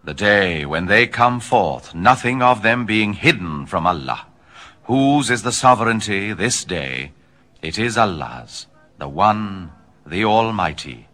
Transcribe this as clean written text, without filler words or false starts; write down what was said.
The day when they come forth, nothing of them being hidden from Allah. Whose is the sovereignty this day? It is Allah's, the One, the Almighty.